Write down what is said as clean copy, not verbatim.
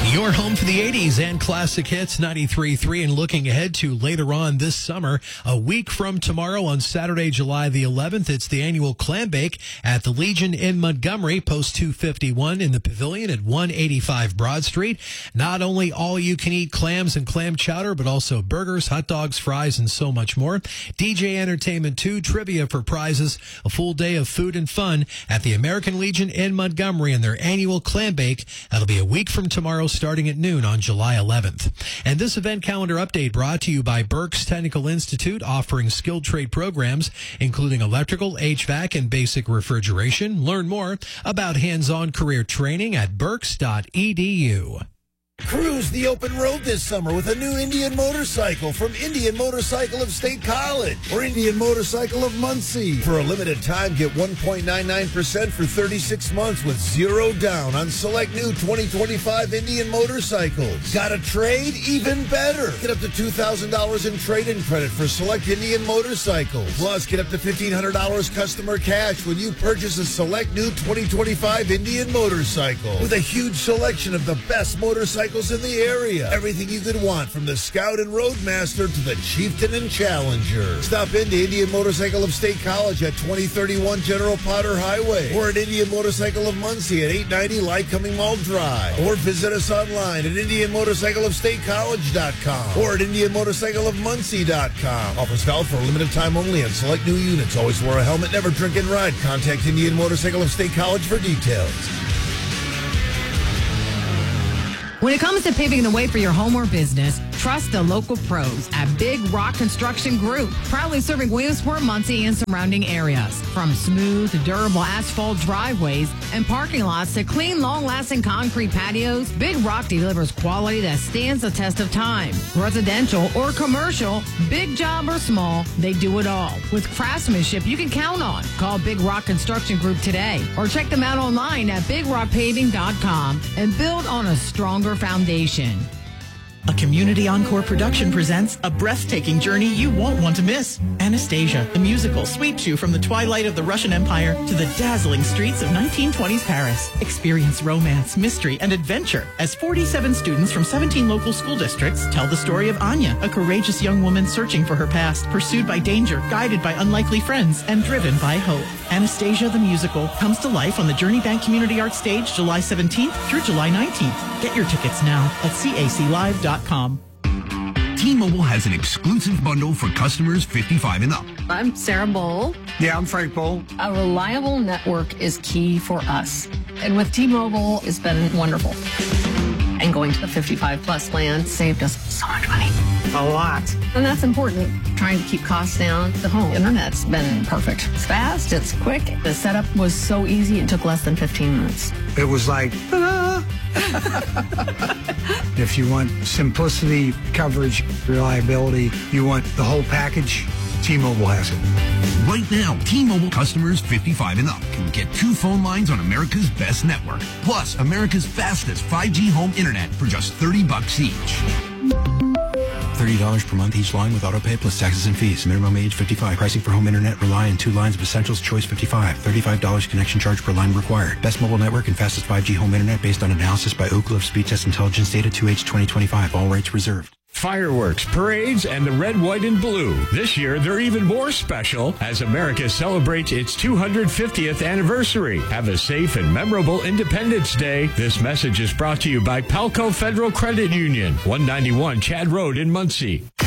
Your home for the 80s and classic hits, 93.3, and looking ahead to later on this summer. A week from tomorrow on Saturday, July the 11th, it's the annual Clam Bake at the Legion in Montgomery, Post 251 in the Pavilion at 185 Broad Street. Not only all-you-can-eat clams and clam chowder, but also burgers, hot dogs, fries, and so much more. DJ entertainment, too, trivia for prizes, a full day of food and fun at the American Legion in Montgomery and their annual Clam Bake. That'll be a week from tomorrow, starting at noon on July 11th. And this event calendar update brought to you by Berks Technical Institute, offering skilled trade programs, including electrical, HVAC, and basic refrigeration. Learn more about hands-on career training at berks.edu. Cruise the open road this summer with a new Indian motorcycle from Indian Motorcycle of State College or Indian Motorcycle of Muncie. For a limited time, get 1.99% for 36 months with zero down on select new 2025 Indian motorcycles. Got a trade? Even better. Get up to $2,000 in trade-in credit for select Indian motorcycles. Plus, get up to $1,500 customer cash when you purchase a select new 2025 Indian motorcycle. With a huge selection of the best motorcycles in the area. Everything you could want, from the Scout and Roadmaster to the Chieftain and Challenger. Stop into Indian Motorcycle of State College at 2031 General Potter Highway, or at Indian Motorcycle of Muncie at 890 Lycoming Mall Drive, or visit us online at IndianMotorcycleofStateCollege.com or at IndianMotorcycleofMuncie.com. Offers valid for a limited time only on select new units. Always wear a helmet, never drink and ride. Contact Indian Motorcycle of State College for details. When it comes to paving the way for your home or business, trust the local pros at Big Rock Construction Group, proudly serving Williamsport, Muncie, and surrounding areas. From smooth, durable asphalt driveways and parking lots to clean, long-lasting concrete patios, Big Rock delivers quality that stands the test of time. Residential or commercial, big job or small, they do it all. With craftsmanship you can count on. Call Big Rock Construction Group today or check them out online at BigRockPaving.com and build on a stronger foundation. A Community Encore production presents a breathtaking journey you won't want to miss. Anastasia, the musical, sweeps you from the twilight of the Russian Empire to the dazzling streets of 1920s Paris. Experience romance, mystery, and adventure as 47 students from 17 local school districts tell the story of Anya, a courageous young woman searching for her past, pursued by danger, guided by unlikely friends, and driven by hope. Anastasia, the musical, comes to life on the Journey Bank Community Arts stage July 17th through July 19th. Get your tickets now at caclive.com. T-Mobile has an exclusive bundle for customers 55 and up. I'm Sarah Bowl. Yeah, I'm Frank Bowl. A reliable network is key for us. And with T-Mobile, it's been wonderful. And going to the 55 plus plan saved us so much money. A lot. And that's important. Trying to keep costs down. The home internet's been perfect. It's fast, it's quick. The setup was so easy, it took less than 15 minutes. It was like, If you want simplicity, coverage, reliability, you want the whole package, T-Mobile has it. Right now, T-Mobile customers 55 and up can get 2 phone lines on America's best network, plus America's fastest 5G home internet for just $30 each. $30 per month each line with autopay plus taxes and fees. Minimum age 55. Pricing for home internet rely on 2 lines of Essentials Choice 55. $35 connection charge per line required. Best mobile network and fastest 5G home internet based on analysis by Oak Cliff Speed Test Intelligence data 2H 2025. All rates reserved. Fireworks, parades, and the red, white, and blue. This year, they're even more special as America celebrates its 250th anniversary. Have a safe and memorable Independence Day. This message is brought to you by Palco Federal Credit Union, 191 Chad Road in Muncie.